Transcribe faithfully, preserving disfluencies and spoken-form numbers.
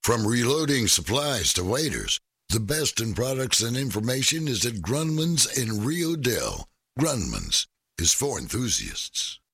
From reloading supplies to waiters, the best in products and information is at Grunman's in Rio Dale. Grunman's is for enthusiasts.